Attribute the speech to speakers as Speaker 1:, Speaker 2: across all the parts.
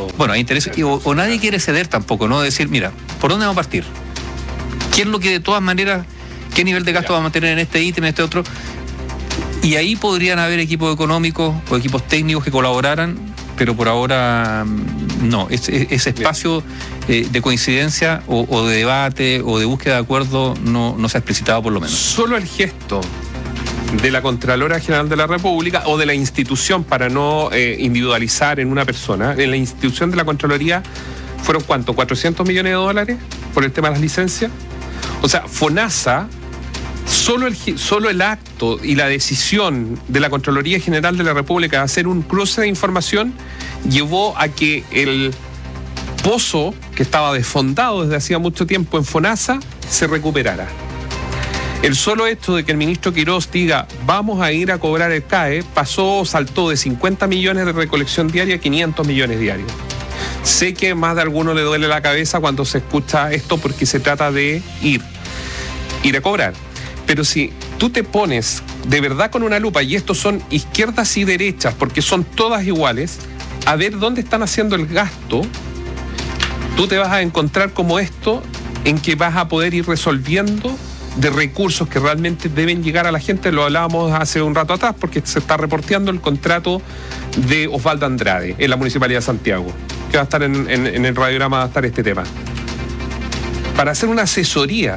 Speaker 1: Bueno, hay interés, o nadie quiere ceder tampoco, ¿no? Decir, mira, ¿por dónde vamos a partir? ¿Qué es lo que de todas maneras, qué nivel de gasto vamos a tener en este ítem, en este otro? Y ahí podrían haber equipos económicos o equipos técnicos que colaboraran, pero por ahora no. Ese espacio de coincidencia o de debate o de búsqueda de acuerdo no se ha explicitado por lo menos.
Speaker 2: Solo el gesto de la Contralora General de la República o de la institución, para no individualizar en una persona, en la institución de la Contraloría fueron ¿cuánto? $400 millones por el tema de las licencias. O sea, FONASA, solo el acto y la decisión de la Contraloría General de la República de hacer un cruce de información llevó a que el pozo que estaba desfondado desde hacía mucho tiempo en FONASA se recuperara. El solo hecho de que el ministro Quirós diga vamos a ir a cobrar el CAE saltó de 50 millones de recolección diaria a 500 millones diarios. Sé que más de alguno le duele la cabeza cuando se escucha esto porque se trata de ir a cobrar. Pero si tú te pones de verdad con una lupa, y estos son izquierdas y derechas, porque son todas iguales, a ver dónde están haciendo el gasto, tú te vas a encontrar como esto, en que vas a poder ir resolviendo de recursos que realmente deben llegar a la gente. Lo hablábamos hace un rato atrás, porque se está reporteando el contrato de Osvaldo Andrade en la Municipalidad de Santiago, que va a estar en el radiograma, va a estar este tema. Para hacer una asesoría,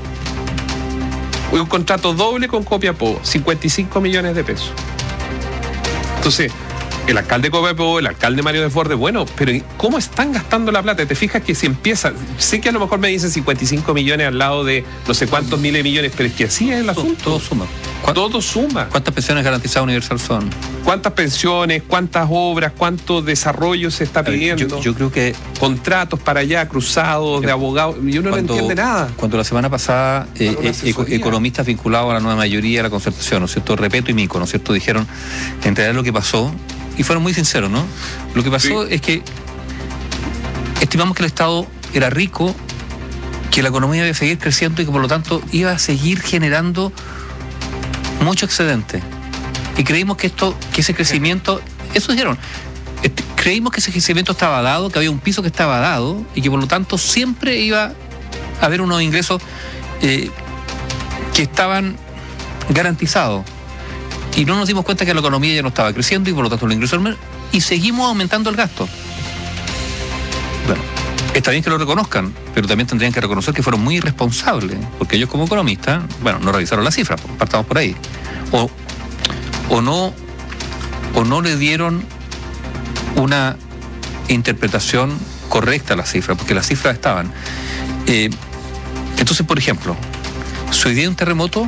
Speaker 2: un contrato doble con Copiapó, 55 millones de pesos. Entonces, el alcalde de Copiapó, el alcalde Mario Desbordes, bueno, pero ¿cómo están gastando la plata? Te fijas que si empieza, sé que a lo mejor me dicen 55 millones al lado de no sé cuántos miles de millones, pero es que así es el asunto.
Speaker 1: Todo suma.
Speaker 2: Todo suma.
Speaker 1: ¿Cuántas pensiones garantizadas universal son?
Speaker 2: ¿Cuántas pensiones, cuántas obras, cuánto desarrollo se está pidiendo?
Speaker 1: Yo creo que
Speaker 2: contratos para allá, cruzados de abogados, y uno no entiende nada.
Speaker 1: Cuando la semana pasada economistas vinculados a la nueva mayoría de la concertación, ¿no es cierto? Repeto y Mico, ¿no es cierto? Dijeron en realidad lo que pasó, y fueron muy sinceros, ¿no? Lo que pasó es que estimamos que el Estado era rico, que la economía iba a seguir creciendo y que por lo tanto iba a seguir generando mucho excedente. Y creímos que ese crecimiento, eso dijeron, creímos que ese crecimiento estaba dado, que había un piso que estaba dado y que por lo tanto siempre iba a haber unos ingresos que estaban garantizados. Y no nos dimos cuenta que la economía ya no estaba creciendo y por lo tanto los ingresos y seguimos aumentando el gasto. Bueno, está bien que lo reconozcan, pero también tendrían que reconocer que fueron muy irresponsables, porque ellos como economistas, bueno, no revisaron las cifras, partamos por ahí. O no le dieron una interpretación correcta a las cifras, porque las cifras estaban. Entonces, por ejemplo, si hoy día hay un terremoto,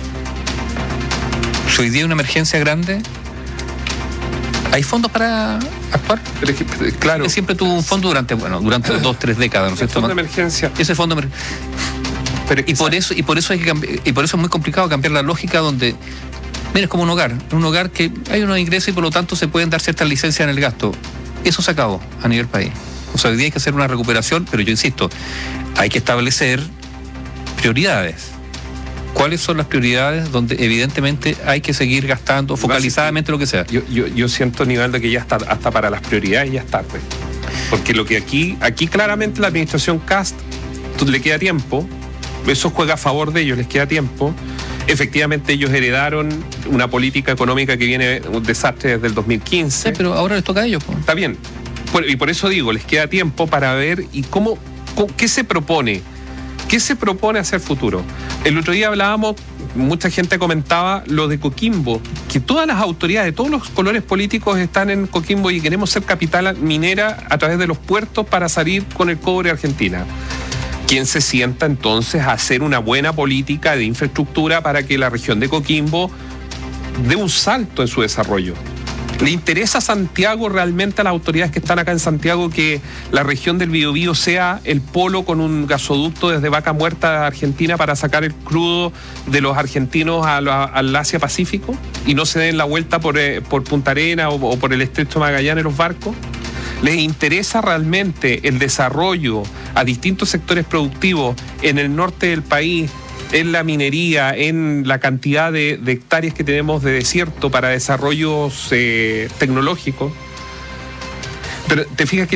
Speaker 1: si hoy día hay una emergencia grande, ¿hay fondos para actuar?
Speaker 2: Pero claro.
Speaker 1: Siempre tuvo un fondo durante 2-3 décadas, ¿no es cierto?
Speaker 2: Fondo de emergencia.
Speaker 1: Ese fondo de emergencia. Pero por eso es muy complicado cambiar la lógica donde, mira, es como un hogar que hay unos ingresos y por lo tanto se pueden dar ciertas licencias en el gasto. Eso se acabó a nivel país. O sea, hoy día hay que hacer una recuperación, pero yo insisto, hay que establecer prioridades. ¿Cuáles son las prioridades donde evidentemente hay que seguir gastando focalizadamente lo que sea?
Speaker 2: Yo siento, nivel de que ya está, hasta para las prioridades ya es tarde. Porque lo que aquí claramente la administración Kast le queda tiempo, eso juega a favor de ellos, les queda tiempo. Efectivamente ellos heredaron una política económica que viene un desastre desde el 2015.
Speaker 1: Sí, pero ahora les toca a ellos.
Speaker 2: Está bien. Y por eso digo, les queda tiempo para ver y qué se propone. ¿Qué se propone hacer futuro? El otro día hablábamos, mucha gente comentaba lo de Coquimbo, que todas las autoridades de todos los colores políticos están en Coquimbo y queremos ser capital minera a través de los puertos para salir con el cobre a Argentina. ¿Quién se sienta entonces a hacer una buena política de infraestructura para que la región de Coquimbo dé un salto en su desarrollo? ¿Le interesa a Santiago realmente, a las autoridades que están acá en Santiago, que la región del Biobío sea el polo con un gasoducto desde Vaca Muerta a Argentina para sacar el crudo de los argentinos al Asia Pacífico y no se den la vuelta por Punta Arenas o por el Estrecho de Magallanes los barcos? ¿Les interesa realmente el desarrollo a distintos sectores productivos en el norte del país, en la minería, en la cantidad de hectáreas que tenemos de desierto para desarrollos tecnológicos? Pero te fijas que